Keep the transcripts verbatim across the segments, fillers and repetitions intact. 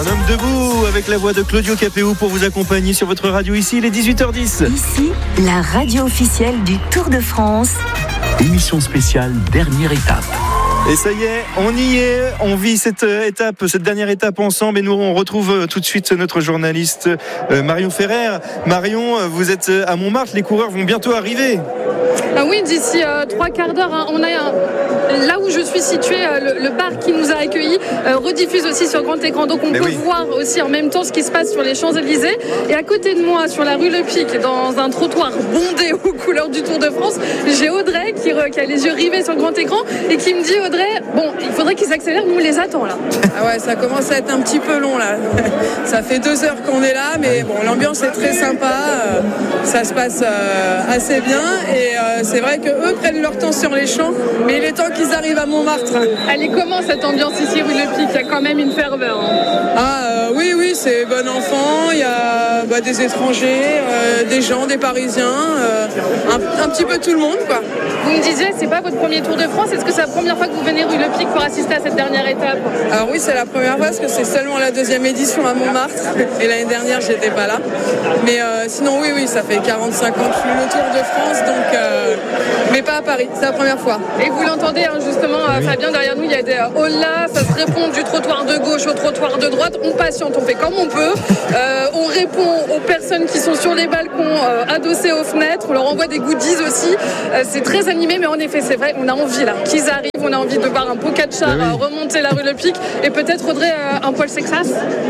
Un homme debout avec la voix de Claudio Capéo pour vous accompagner sur votre radio ici, il est dix-huit heures dix. Ici, la radio officielle du Tour de France. Émission spéciale, dernière étape. Et ça y est, on y est, on vit cette étape, cette dernière étape ensemble et nous on retrouve tout de suite notre journaliste Marion Ferrer. Marion, vous êtes à Montmartre, les coureurs vont bientôt arriver. Ah oui, d'ici euh, trois quarts d'heure, hein, on a un, là où je suis située, euh, le, le bar qui nous a accueillis euh, rediffuse aussi sur grand écran, donc on Mais peut oui. voir aussi en même temps ce qui se passe sur les Champs-Élysées. Et à côté de moi, sur la rue Le Pic, dans un trottoir bondé aux couleurs du Tour de France, j'ai Audrey qui, qui a les yeux rivés sur le grand écran et qui me dit, Audrey, bon, il faudrait qu'ils s'accélèrent, nous on les attend là. Ah ouais, ça commence à être un petit peu long là. Ça fait deux heures qu'on est là, mais bon, l'ambiance est très sympa, euh, ça se passe euh, assez bien et euh, c'est vrai qu'eux prennent leur temps sur les champs, mais il est temps qu'ils arrivent à Montmartre. Elle est comment cette ambiance ici rue Le Pic? Il y a quand même une ferveur. Hein. Ah euh, oui, oui, c'est bon enfant, il y a bah, des étrangers, euh, des gens, des Parisiens, euh, un, un petit peu tout le monde quoi. Vous me disiez, c'est pas votre premier Tour de France, est-ce que c'est la première fois que vous venez rue Le Pic pour assister à cette dernière étape? Alors oui, c'est la première fois parce que c'est seulement la deuxième édition à Montmartre et l'année dernière j'étais pas là. Mais euh, sinon oui, oui, ça fait quarante-cinq ans que je suis le Tour de France, donc euh, mais pas à Paris, c'est la première fois. Et vous l'entendez hein, justement, oui. Fabien, derrière nous il y a des euh, là, ça se répond du trottoir de gauche au trottoir de droite, on patiente, on fait comme on peut, euh, on répond aux personnes qui sont sur les balcons euh, adossés aux fenêtres, on leur envoie des goodies aussi, euh, c'est très animé, mais en effet c'est vrai, on a envie là qu'ils arrivent, on a envie de voir un Pogačar oui. euh, remonter la rue Le Pic et peut-être Audrey euh, un Paul Sexas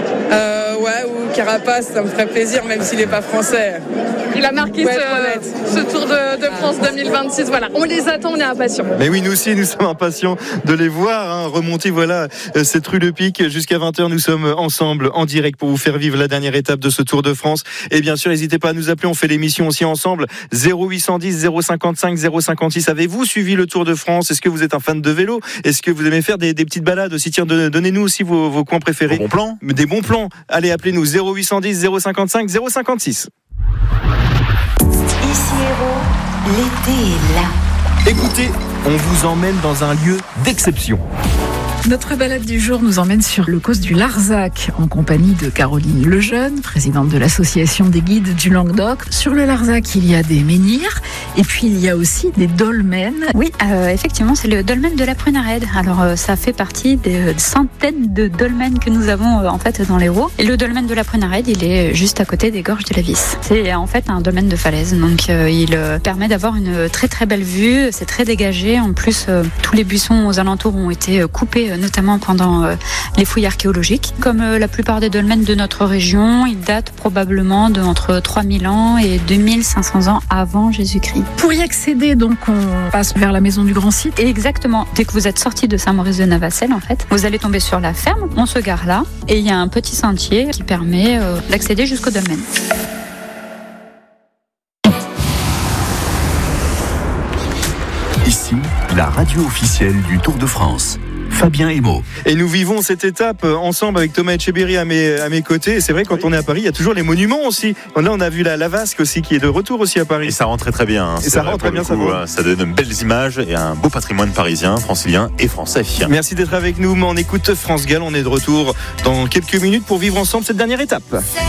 euh, ouais, ou Carapace, ça me ferait plaisir même s'il n'est pas français. Il a marqué ce, ce Tour de, de France deux mille vingt-six. Voilà, on les attend, on est impatients. Mais oui, nous aussi, nous sommes impatients de les voir hein, remonter. Voilà, cette rue Le Pic jusqu'à vingt heures. Nous sommes ensemble en direct pour vous faire vivre la dernière étape de ce Tour de France. Et bien sûr, n'hésitez pas à nous appeler. On fait l'émission aussi ensemble. zéro huit cent dix zéro cinquante-cinq zéro cinquante-six. Avez-vous suivi le Tour de France? Est-ce que vous êtes un fan de vélo? Est-ce que vous aimez faire des, des petites balades aussi? Tiens, donnez-nous aussi vos, vos coins préférés. Des bons plans. Des bons plans. Allez, appelez-nous zéro huit cent dix zéro cinquante-cinq zéro cinquante-six. Ici Héros, l'été est là. Écoutez, on vous emmène dans un lieu d'exception. Notre balade du jour nous emmène sur le causse du Larzac en compagnie de Caroline Lejeune, présidente de l'association des guides du Languedoc. Sur le Larzac, il y a des menhirs et puis il y a aussi des dolmens. Oui, euh, effectivement, c'est le dolmen de la Prunared. Alors euh, ça fait partie des centaines de dolmens que nous avons euh, en fait dans l'Hérault. Et le dolmen de la Prunared, il est juste à côté des gorges de la Vis. C'est en fait un dolmen de falaise, donc euh, il euh, permet d'avoir une très très belle vue. C'est très dégagé. En plus, euh, tous les buissons aux alentours ont été euh, coupés notamment pendant euh, les fouilles archéologiques. Comme euh, la plupart des dolmens de notre région, ils datent probablement de entre trois mille ans et deux mille cinq cents ans avant Jésus-Christ. Pour y accéder, donc, on passe vers la maison du Grand Site. Et exactement. Dès que vous êtes sorti de Saint-Maurice de Navacelles, en fait, vous allez tomber sur la ferme. On se gare là et il y a un petit sentier qui permet euh, d'accéder jusqu'au dolmen. Ici, la radio officielle du Tour de France. Fabien Emo. Et nous vivons cette étape ensemble avec Thomas Etcheberry à mes, à mes côtés. Et c'est vrai, quand oui. on est à Paris, il y a toujours les monuments aussi. Là, on a vu la, la Vasque aussi qui est de retour aussi à Paris. Et ça rend très très bien. Hein. Et ça rend très bien, coup, ça, ça donne de belles images et un beau patrimoine parisien, francilien et français. Merci d'être avec nous. On écoute France Gall. On est de retour dans quelques minutes pour vivre ensemble cette dernière étape.